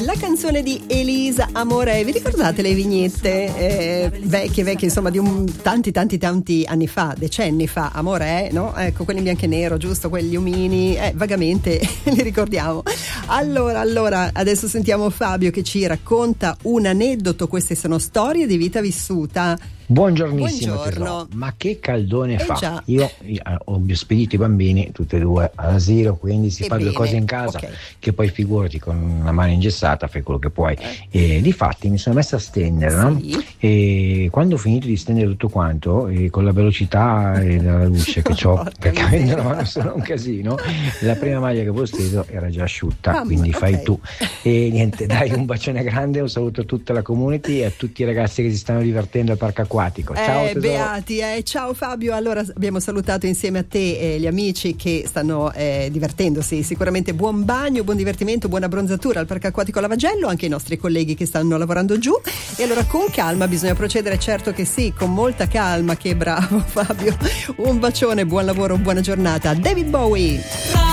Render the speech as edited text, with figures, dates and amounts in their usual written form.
la canzone di Elisa Amore. Vi ricordate le vignette vecchie, insomma, di tanti anni fa, decenni fa? Amore, no? Ecco, quelli in bianco e nero, giusto? Quegli omini, vagamente li ricordiamo. Allora, adesso sentiamo Fabio che ci racconta un aneddoto. Queste sono storie di vita vissuta. Buongiornissimo. Buongiorno. Ma che caldone fa? Già. Io ho spedito i bambini tutti e due all'asilo, quindi si fa due cose in casa, okay. Che poi figurati con una mano ingessata fai quello che puoi. Difatti mi sono messo a stendere, no? Sì. E quando ho finito di stendere tutto quanto, con la velocità e la luce che ho, perché avendo la mano sono un casino, la prima maglia che avevo steso era già asciutta, quindi fai tu. E niente, dai un bacione grande, un saluto a tutta la community e a tutti i ragazzi che si stanno divertendo al parco acquatico. Ciao tesoro. Beati, ciao Fabio. Allora abbiamo salutato insieme a te gli amici che stanno divertendosi. Sicuramente buon bagno, buon divertimento, buona abbronzatura al parco acquatico Lavagello, anche i nostri colleghi che stanno lavorando giù. E allora con calma bisogna procedere, certo che sì, con molta calma. Che bravo Fabio. Un bacione, buon lavoro, buona giornata. David Bowie.